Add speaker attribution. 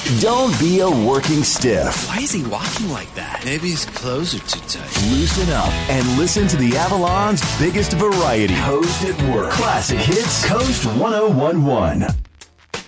Speaker 1: Don't be a working stiff.
Speaker 2: Why is he walking like that? Maybe his clothes are too tight.
Speaker 1: Loosen up and listen to the Avalon's biggest variety. Host at Work. Classic Hits Coast 1011.